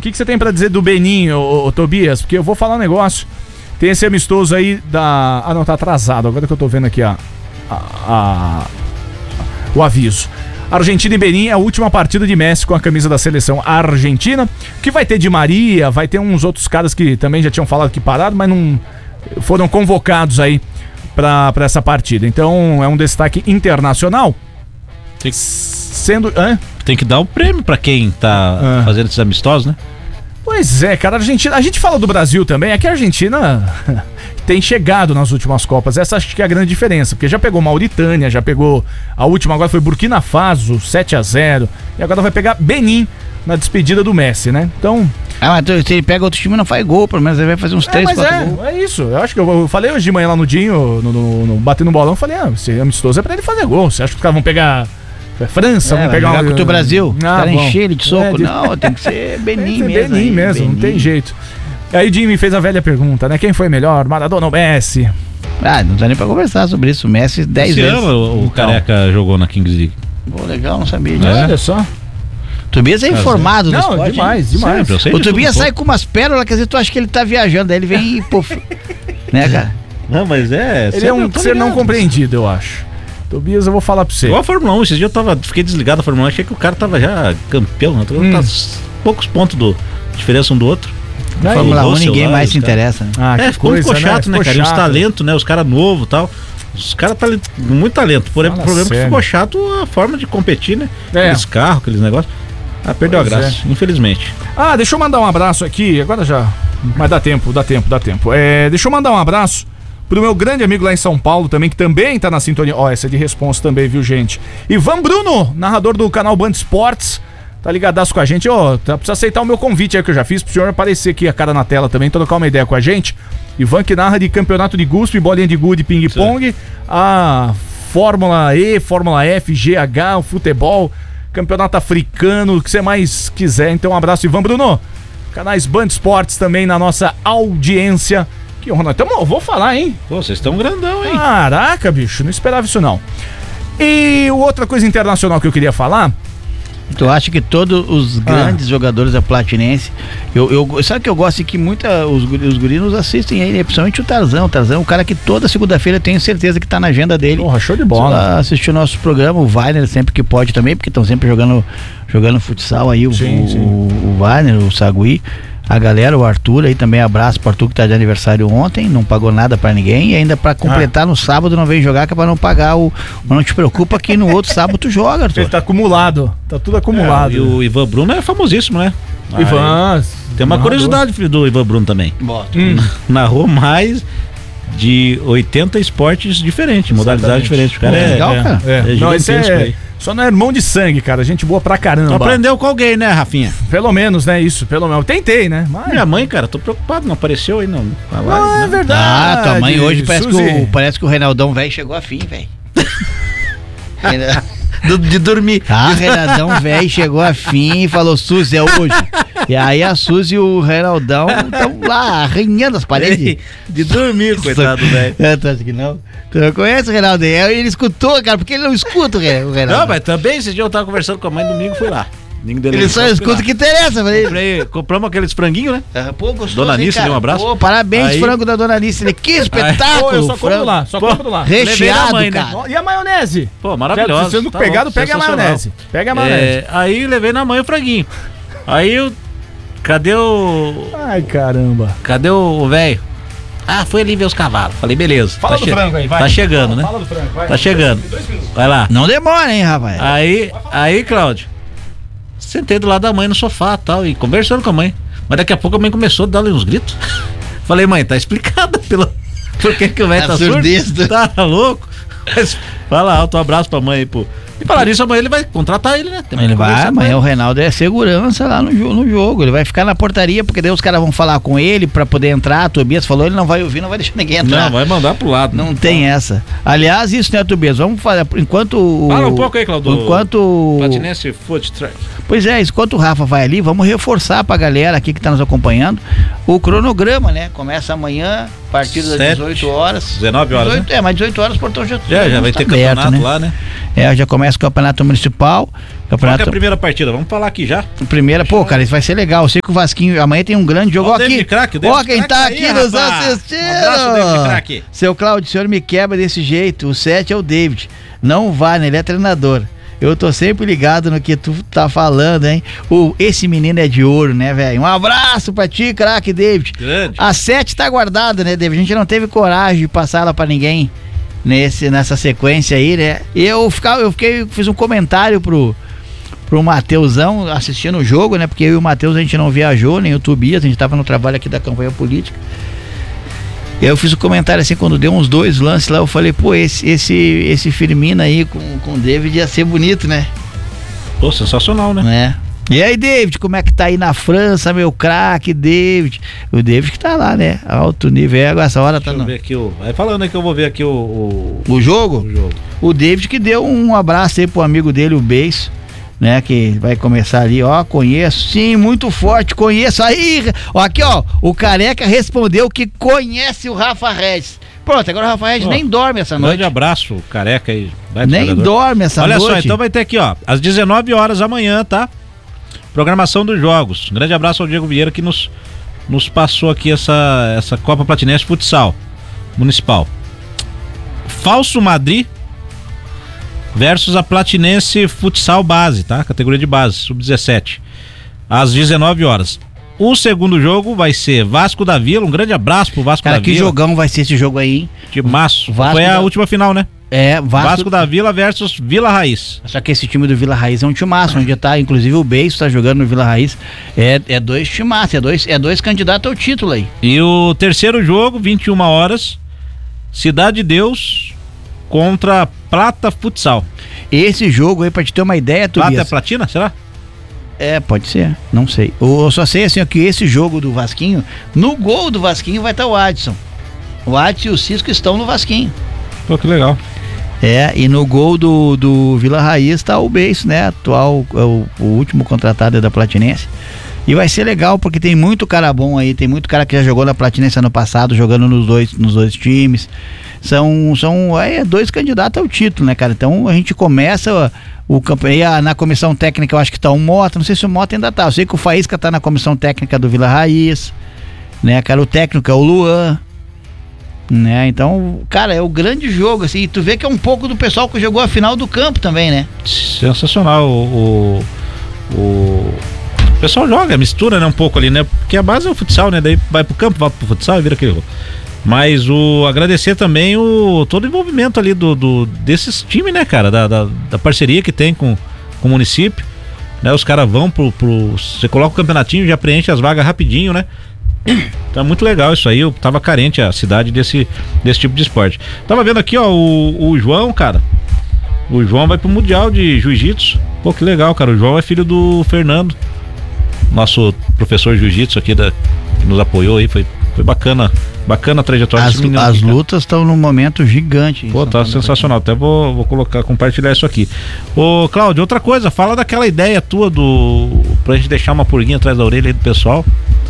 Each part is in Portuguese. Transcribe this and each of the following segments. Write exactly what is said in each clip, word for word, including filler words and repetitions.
que, que você tem pra dizer do Benin, ô, ô, Tobias? Porque eu vou falar um negócio. Tem esse amistoso aí da... Ah, não, tá atrasado. Agora que eu tô vendo aqui a, a, a, o aviso. Argentina e Benin é a última partida de Messi com a camisa da seleção argentina, que vai ter Di Maria, vai ter uns outros caras que também já tinham falado que pararam, mas não foram convocados aí pra, pra essa partida. Então é um destaque internacional. Tem que, sendo... Hã? Tem que dar o prêmio pra quem tá ah. fazendo esses amistosos, né? Pois é, cara, a Argentina... A gente fala do Brasil também, é que a Argentina tem chegado nas últimas Copas. Essa acho que é a grande diferença, porque já pegou Mauritânia, já pegou... A última agora foi Burkina Faso, sete a zero, e agora vai pegar Benin na despedida do Messi, né? Então... Ah, mas se ele pega outro time não faz gol, pelo menos ele vai fazer uns três, é, quatro é, gols. É isso, eu acho que eu, eu falei hoje de manhã lá no Dinho, no, no, no, batendo no bolão, eu falei, ah, esse amistoso é pra ele fazer gol. Você acha que os caras vão pegar... França, é, vamos pegar um... contra o Brasil, ah, cara encher ele de soco. É, de... Não, tem que ser Benin tem que ser mesmo. Benin aí, mesmo, Benin. não tem jeito. Aí o Jimmy fez a velha pergunta, né? Quem foi melhor, Maradona ou Messi? Ah, não dá nem pra conversar sobre isso. O Messi dez vezes. Esse ano o, o então. Careca jogou na Kings League. Pô, legal, não sabia disso. É. Olha só. Tobias é informado do não, esporte. demais, demais. Sempre, o Tobias sai com umas pérolas, quer dizer, tu acha que ele tá viajando, aí ele vem e pô, né, cara? Não, mas é... Ele é um ser não compreendido, eu acho. Tobias, eu vou falar pra você. Igual a Fórmula um, esses dias eu tava, fiquei desligado da Fórmula um, achei que o cara tava já campeão, né? Hum. Tá poucos pontos do diferença um do outro. Na Fórmula um ninguém lá, mais se cara... interessa, né? Ah, é, que ficou, coisa, ficou chato, né, né? cara? E os talentos, né? Os caras novos e tal. Os caras tá com muito talento. Porém, o problema é que ficou chato a forma de competir, né? É. Aqueles carros, aqueles negócios. Ah, perdeu pois a graça, é. Infelizmente. Ah, deixa eu mandar um abraço aqui, agora já. Mas dá tempo, dá tempo, dá tempo. É, deixa eu mandar um abraço pro meu grande amigo lá em São Paulo também, que também tá na sintonia. Ó, essa é de responsa também, viu, gente? Ivan Bruno, narrador do canal Band Esportes, tá ligadaço com a gente. Ó, tá, precisa aceitar o meu convite aí que eu já fiz pro senhor aparecer aqui a cara na tela também, trocar uma ideia com a gente. Ivan que narra de campeonato de guspe, bolinha de gude, ping-pong, a Fórmula E, Fórmula F, G H, o futebol, campeonato africano, o que você mais quiser. Então um abraço, Ivan Bruno. Canais Band Esportes também na nossa audiência. Que honra, nós tamo, vou falar, hein? Pô, vocês estão grandão, hein? Caraca, bicho, não esperava isso não. E outra coisa internacional que eu queria falar... Tu acha que todos os grandes ah. jogadores da Platinense, eu, eu, sabe que eu gosto que muita, os, os guris nos assistem aí, né? Principalmente o Tarzão, o Tarzão é um cara que toda segunda-feira eu tenho certeza que tá na agenda dele. Porra, show de bola. Assistir o nosso programa, o Wagner sempre que pode também, porque estão sempre jogando, jogando futsal aí, o, sim, o, sim. o Wagner, o Sagui. A galera, o Arthur aí também, abraço pro Arthur que tá de aniversário ontem, não pagou nada pra ninguém e ainda pra completar ah. no sábado não veio jogar, que é pra não pagar o... Mas não te preocupa que no outro sábado tu joga, Arthur. Ele tá acumulado, tá tudo acumulado. É, e o Ivan Bruno é famosíssimo, né? Ivan... Aí, tem uma curiosidade do Ivan Bruno também. Bota. Hum. Narrou mais de oitenta esportes diferentes, modalidades diferentes. O cara é, legal, é, cara. é, é não, esse é... aí. Só não é irmão de sangue, cara. Gente boa pra caramba. Aprendeu com alguém, né, Rafinha? Pelo menos, né? Isso, pelo menos. Tentei, né? Mas... Minha mãe, cara, tô preocupado, não apareceu aí, não. Não, não é verdade. Ah, tua mãe hoje parece que, o, parece que o Reinaldão velho chegou a fim, velho. de, de dormir. Ah, Reinaldão velho chegou a fim e falou, Suzy, é hoje. E aí a Suzy e o Reinaldão estão lá arranhando as paredes. De dormir, coitado, velho. É, tu acha que não? Tu não conhece o Reinaldo? Ele escutou, cara, porque ele não escuta o Reinaldo. Não, mas também esse dia eu tava conversando com a mãe domingo, fui lá. Ele só escuta o que interessa, falei. Comprei, compramos aqueles franguinhos, né? Ah, pô, gostoso, Dona Nice, deu um abraço. Pô, parabéns, aí... frango da Dona Nice. Que espetáculo! Pô, eu só compro lá, só compro lá. Recheado, mãe, cara. Né? E a maionese? Pô, maravilhoso. Se você não tá pegado, bom, pega a maionese. Pega a maionese. É, aí levei na mãe o franguinho. Aí eu... Cadê o... Ai, caramba. Cadê o velho? Ah, foi ali ver os cavalos. Falei, beleza. Fala tá do che... frango aí, vai. Tá chegando, fala, né? Fala do frango, vai. Tá chegando. Vai lá. Não demora, hein, rapaz? Aí, aí, Cláudio, sentei do lado da mãe no sofá e tal, e conversando com a mãe. Mas daqui a pouco a mãe começou a dar uns gritos. Falei, mãe, tá explicado pelo... por que que o velho tá, tá surdo? Tá louco? Mas, fala alto, um abraço pra mãe aí, pô. E falar isso, amanhã ele vai contratar ele, né? Ele vai, amanhã o Reinaldo é segurança lá no, no jogo. Ele vai ficar na portaria, porque daí os caras vão falar com ele pra poder entrar. A Tobias falou, ele não vai ouvir, não vai deixar ninguém entrar. Não, vai mandar pro lado. Não tem essa. Aliás, isso, né, Tobias? Vamos fazer, enquanto... Fala um pouco aí, Claudio. Enquanto... Platinense Foot Track. Pois é, enquanto o Rafa vai ali, vamos reforçar pra galera aqui que tá nos acompanhando o cronograma, né? Começa amanhã, a partir das dezoito horas. dezenove horas, dezoito, né? É, mas dezoito horas o portão já, já, já vai tá ter aberto, campeonato né? lá, né? É, já começa o campeonato municipal. Campeonato... Qual que é a primeira partida? Vamos falar aqui já. Primeira, pô, cara, isso vai ser legal. Eu sei que o Vasquinho amanhã tem um grande jogo. Ó, aqui. Crack, Ó, quem tá aqui aí, nos rapaz. assistindo. Um abraço, David Crack. Seu Cláudio, o senhor me quebra desse jeito. O sete é o David. Não o Wagner, ele é treinador. Eu tô sempre ligado no que tu tá falando, hein? O, esse menino é de ouro, né, velho? Um abraço pra ti, craque, David. Grande. A sete tá guardada, né, David? A gente não teve coragem de passar ela pra ninguém nesse, nessa sequência aí, né? Eu, ficava, eu fiquei, fiz um comentário pro, pro Mateusão assistindo o jogo, né? Porque eu e o Matheus a gente não viajou, nem o Tobias, a gente tava no trabalho aqui da campanha política. Eu fiz um comentário assim, quando deu uns dois lances lá, eu falei, pô, esse, esse, esse Firmino aí com, com o David ia ser bonito, né? Pô, sensacional, né? É. E aí, David, como é que tá aí na França, meu craque, David? O David que tá lá, né? Alto nível, é, agora essa hora Deixa tá eu no... ver aqui o... Vai falando aí que eu vou ver aqui o... O, o jogo? o jogo. O David que deu um abraço aí pro amigo dele, o Beijo, né, que vai começar ali, ó, conheço, sim, muito forte, conheço, aí, ó, aqui, ó, o Careca respondeu que conhece o Rafa Regis. Pronto, agora o Rafa Regis Ó, nem dorme essa um noite. grande abraço, Careca aí. Nem dorme essa Olha noite. Olha só, então vai ter aqui, ó, às dezenove horas amanhã, tá? Programação dos jogos. Um grande abraço ao Diego Vieira que nos, nos passou aqui essa, essa Copa Platinense Futsal Municipal. Falso Madrid versus a Platinense Futsal Base, tá? Categoria de base, sub dezessete. Às dezenove horas. O segundo jogo vai ser Vasco da Vila. Um grande abraço pro Vasco Cara, da que Vila. jogão vai ser esse jogo aí, hein? De maço. Vasco Foi a da... última final, né? É, Vasco... Vasco da Vila versus Vila Raiz. Só que esse time do Vila Raiz é um timaço, onde tá, inclusive o Beijo tá jogando no Vila Raiz. É, é dois timaços, é dois, é dois candidatos ao título aí. E o terceiro jogo, vinte e uma horas, Cidade de Deus contra Plata Futsal. Esse jogo aí, pra te ter uma ideia, Tobias... Plata é platina, será? É, pode ser, não sei. Eu só sei assim, ó, que esse jogo do Vasquinho, no gol do Vasquinho vai estar o Adson. O Adson e o Cisco estão no Vasquinho. Pô, que legal. É, e no gol do, do Vila Raiz tá o Beijo, né? Atual, é o, o último contratado é da Platinense. E vai ser legal porque tem muito cara bom aí, tem muito cara que já jogou na Platinense ano passado, jogando nos dois, nos dois times. São, são é, dois candidatos ao título, né, cara? Então a gente começa o campeonato. Na comissão técnica eu acho que tá o Mota, não sei se o Mota ainda tá. Eu sei que o Faísca tá na comissão técnica do Vila Raiz, né, cara? O técnico é o Luan, né? Então, cara, é o grande jogo, assim. E tu vê que é um pouco do pessoal que jogou a final do campo também, né? Sensacional. O, o, o pessoal joga, mistura, né, um pouco ali, né? Porque a base é o futsal, né? Daí vai pro campo, vai pro futsal e vira aquele. Mas o agradecer também o todo o envolvimento ali do, do desses times, né, cara? Da, da, da parceria que tem com, com o município, né? Os caras vão pro, pro. Você coloca o campeonatinho, já preenche as vagas rapidinho, né? Tá muito legal isso aí. Eu tava carente a cidade desse, desse tipo de esporte. Tava vendo aqui, ó, o, o João, cara. O João vai pro Mundial de Jiu-Jitsu. Pô, que legal, cara. O João é filho do Fernando, nosso professor de Jiu-Jitsu aqui da, que nos apoiou aí. Foi, foi bacana. Bacana a trajetória As, desse menino. as aqui, lutas estão num momento gigante. Pô, tá sensacional. Até vou, vou colocar, compartilhar isso aqui. Ô, Cláudio, outra coisa, fala daquela ideia tua do. Pra gente deixar uma purguinha atrás da orelha aí do pessoal.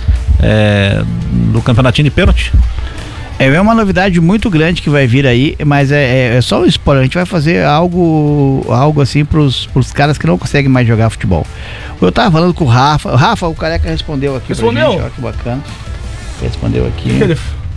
É, do campeonatinho de pênalti. É uma novidade muito grande que vai vir aí, mas é, é, é só um spoiler. A gente vai fazer algo, algo assim pros, pros caras que não conseguem mais jogar futebol. Eu tava falando com o Rafa. O Rafa, o Careca respondeu aqui. Respondeu? Pra gente, ó, que bacana. Respondeu aqui. Que ele...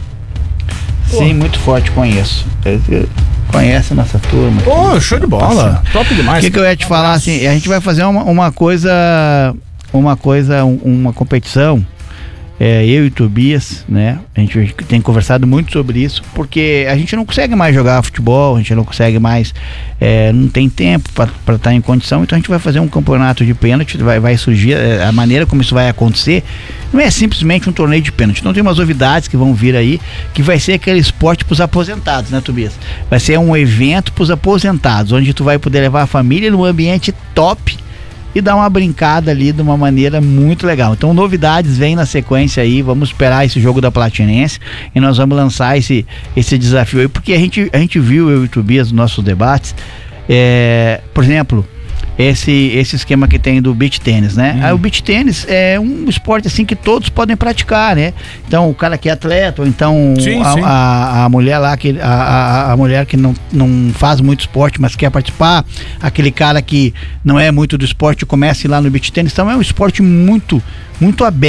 Sim, muito forte, conheço. Conhece a nossa turma. Pô, show de bola. Top demais. O que, que eu ia te falar assim? A gente vai fazer uma, uma coisa, uma coisa, um, uma competição. É, eu e o Tobias, né? A gente tem conversado muito sobre isso, porque a gente não consegue mais jogar futebol, a gente não consegue mais, é, não tem tempo para estar em condição, então a gente vai fazer um campeonato de pênalti, vai, vai surgir, é, a maneira como isso vai acontecer, não é simplesmente um torneio de pênalti, então tem umas novidades que vão vir aí, que vai ser aquele esporte para os aposentados, né, Tobias? Vai ser um evento para os aposentados, onde tu vai poder levar a família num ambiente top, e dar uma brincada ali de uma maneira muito legal. Então novidades vêm na sequência aí, vamos esperar esse jogo da Platinense e nós vamos lançar esse, esse desafio aí, porque a gente, a gente viu, eu e o Tobias, nos nossos debates, é, por exemplo, esse, esse esquema que tem do beach tênis, né? Hum. Aí o beach tênis é um esporte assim que todos podem praticar, né? Então o cara que é atleta, ou então sim, a, sim. A, a mulher lá, que, a, a, a mulher que não, não faz muito esporte, mas quer participar, aquele cara que não é muito do esporte, começa a ir lá no beach tênis, então é um esporte muito, muito aberto.